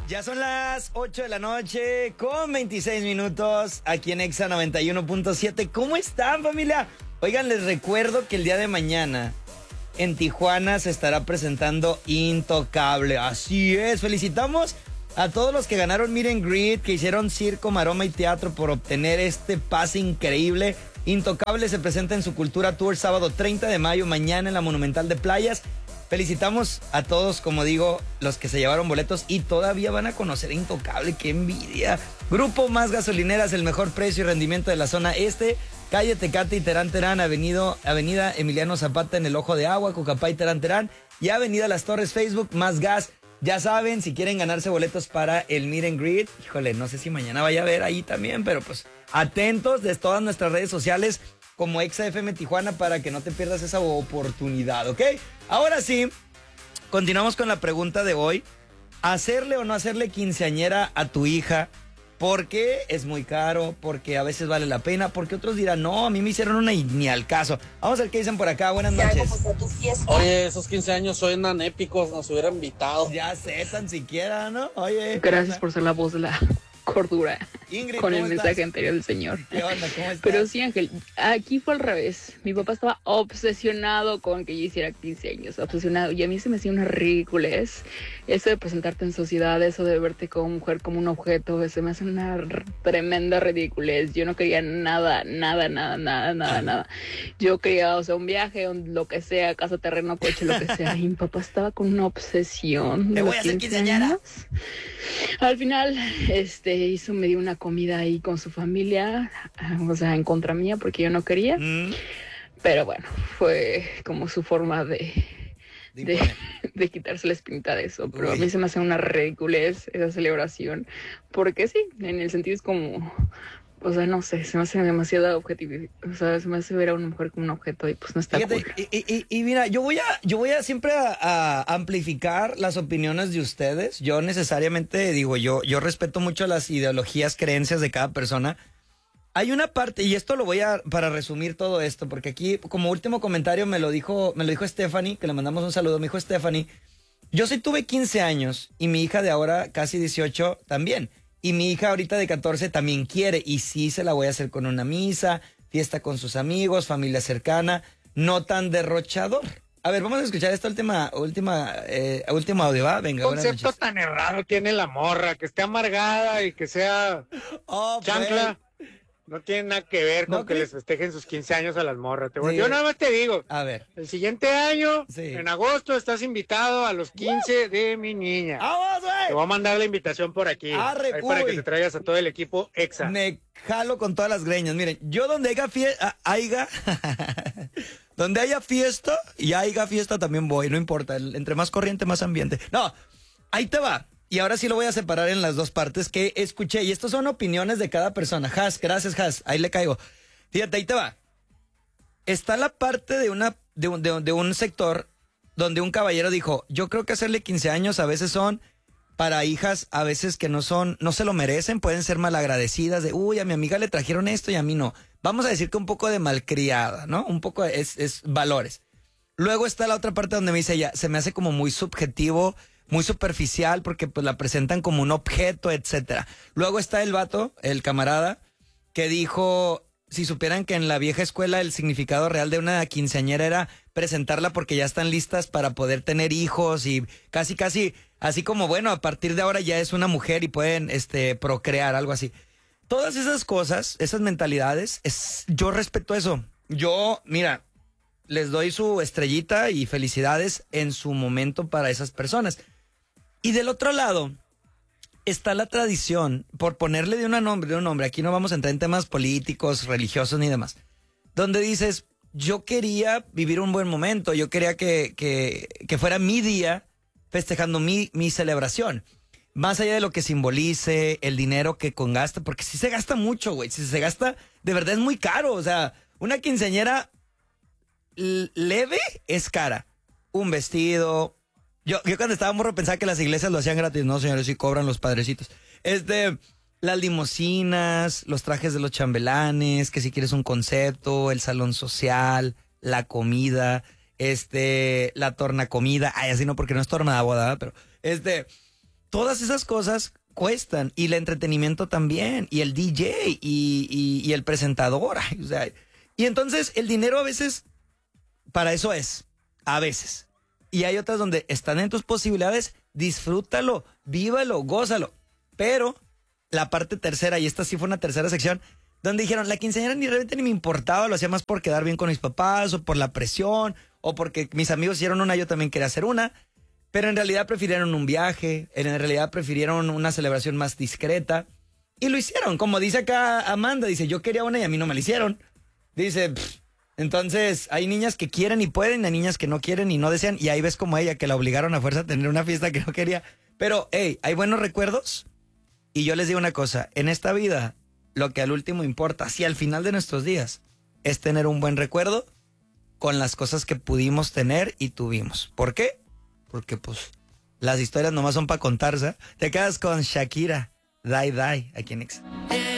Ya son las 8 de la noche con 26 minutos aquí en Exa 91.7. ¿Cómo están, familia? Oigan, les recuerdo que el día de mañana en Tijuana se estará presentando Intocable. Así es, felicitamos a todos los que ganaron Meet and Greet, que hicieron circo, maroma y teatro por obtener este pase increíble. Intocable se presenta en su Cultura Tour sábado 30 de mayo, mañana en la Monumental de Playas. Felicitamos a todos, como digo, los que se llevaron boletos y todavía van a conocer a Intocable. ¡Qué envidia! Grupo Más Gasolineras, el mejor precio y rendimiento de la zona este. Calle Tecate y Terán Terán, Avenida Emiliano Zapata en el Ojo de Agua, Cocapá y Terán Terán. Y Avenida Las Torres, Facebook, Más Gas. Ya saben, si quieren ganarse boletos para el Meet and Greet, híjole, no sé si mañana vaya a haber ahí también, pero pues atentos de todas nuestras redes sociales como Exa FM Tijuana para que no te pierdas esa oportunidad, ¿ok? Ahora sí, continuamos con la pregunta de hoy. ¿Hacerle o no hacerle quinceañera a tu hija? ¿Por qué es muy caro? ¿Porque a veces vale la pena? Porque otros dirán, no, a mí me hicieron una y ni al caso. Vamos a ver qué dicen por acá. Buenas noches. Oye, esos 15 años suenan épicos, nos hubieran invitado. Ya sé, tan siquiera, ¿no? Oye. Gracias por ser la voz de la cordura. Ingrid, con el ¿cómo mensaje estás? anterior del señor. ¿Qué onda? ¿Cómo estás? Pero sí, Ángel, aquí fue al revés. Mi papá estaba obsesionado con que yo hiciera 15 años, obsesionado. Y a mí se me hacía una ridiculez. Eso de presentarte en sociedad, eso de verte como mujer, como un objeto, se me hace una tremenda ridiculez. Yo no quería nada. Yo quería, o sea, un viaje, lo que sea, casa, terreno, coche, lo que sea. Y mi papá estaba con una obsesión. Te voy a hacer quinceañera. Al final, me dio una comida ahí con su familia, o sea, en contra mía, porque yo no quería. Pero bueno, fue como su forma de quitarse la espinita de eso. Pero a mí se me hace una ridiculez esa celebración, porque sí, en el sentido es como, o sea, no sé, se me hace demasiada objetividad, o sea, se me hace ver a una mujer como un objeto y pues no está Fíjate, cool. y mira, yo voy a siempre a amplificar las opiniones de ustedes. Yo necesariamente digo, yo respeto mucho las ideologías, creencias de cada persona. Hay una parte, y esto para resumir todo esto, porque aquí como último comentario me lo dijo Stephanie, que le mandamos un saludo. Me dijo Stephanie, yo sí tuve 15 años y mi hija de ahora casi 18 también. Y mi hija ahorita de 14 también quiere, y sí se la voy a hacer con una misa, fiesta con sus amigos, familia cercana, no tan derrochador. A ver, vamos a escuchar esta última audio, ¿va? Venga, buenas Concepto noches. tan errado tiene la morra, que esté amargada y que sea chancla. No tiene nada que ver con ¿No que crees? les festejen sus 15 años a las morras. Sí. Yo nada más te digo, A ver. el siguiente año, Sí. en agosto, estás invitado a los 15 de mi niña. ¡Vamos, Te güey! voy a mandar la invitación por aquí. Arre, Ahí para uy. que te traigas a todo el equipo EXA. Me jalo con todas las greñas. Miren, yo donde donde haya fiesta y haya fiesta también voy, no importa. Entre más corriente, más ambiente. No, ahí te va. Y ahora sí lo voy a separar en las dos partes que escuché. Y estas son opiniones de cada persona. Gracias, Has. Ahí le caigo. Fíjate, ahí te va. Está la parte de un sector donde un caballero dijo, yo creo que hacerle 15 años a veces son para hijas, a veces que no se lo merecen, pueden ser malagradecidas de, uy, a mi amiga le trajeron esto y a mí no. Vamos a decir que un poco de malcriada, ¿no? Un poco es valores. Luego está la otra parte donde me dice ella, se me hace como muy subjetivo, muy superficial, porque pues la presentan como un objeto, etcétera. Luego está el vato, el camarada, que dijo, si supieran que en la vieja escuela el significado real de una quinceañera era presentarla porque ya están listas para poder tener hijos y casi, así como, bueno, a partir de ahora ya es una mujer y pueden procrear, algo así. Todas esas cosas, esas mentalidades, yo respeto eso. Yo, mira, les doy su estrellita y felicidades en su momento para esas personas. Y del otro lado está la tradición, por ponerle de un nombre, aquí no vamos a entrar en temas políticos, religiosos ni demás, donde dices, yo quería vivir un buen momento, yo quería que fuera mi día festejando mi celebración. Más allá de lo que simbolice, el dinero que gasta, porque si se gasta mucho, güey, si se gasta, de verdad es muy caro, o sea, una quinceañera leve es cara. Un vestido. Yo cuando estaba morro pensaba que las iglesias lo hacían gratis. No, señores, sí cobran los padrecitos. Las limusinas, los trajes de los chambelanes, que si quieres un concepto, el salón social, la comida, la tornacomida. Ay, así no, porque no es torna de boda, pero todas esas cosas cuestan, y el entretenimiento también, y el DJ, y el presentador, o sea, y entonces el dinero a veces, para eso es, a veces, y hay otras donde están en tus posibilidades, disfrútalo, vívalo, gózalo, pero la parte tercera, y esta sí fue una tercera sección, donde dijeron, la quinceañera ni realmente ni me importaba, lo hacía más por quedar bien con mis papás, o por la presión, o porque mis amigos hicieron una, yo también quería hacer una. Pero en realidad prefirieron un viaje, en realidad prefirieron una celebración más discreta. Y lo hicieron, como dice acá Amanda, dice, yo quería una y a mí no me la hicieron. Dice, entonces hay niñas que quieren y pueden, hay niñas que no quieren y no desean. Y ahí ves como ella, que la obligaron a fuerza a tener una fiesta que no quería. Pero, hey, hay buenos recuerdos. Y yo les digo una cosa, en esta vida, lo que al último importa, si al final de nuestros días, es tener un buen recuerdo con las cosas que pudimos tener y tuvimos. ¿Por qué? Porque pues las historias nomás son para contarse. Te quedas con Shakira, Die Die, aquí en Exa.